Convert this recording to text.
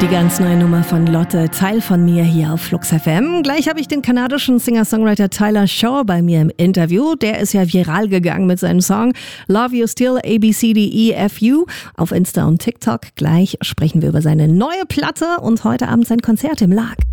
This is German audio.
Die ganz neue Nummer von Lotte, Teil von mir hier auf Flux FM. Gleich habe ich den kanadischen Singer-Songwriter Tyler Shaw bei mir im Interview. Der ist ja viral gegangen mit seinem Song Love You Still, ABCDEFU auf Insta und TikTok. Gleich sprechen wir über seine neue Platte und heute Abend sein Konzert im Lag.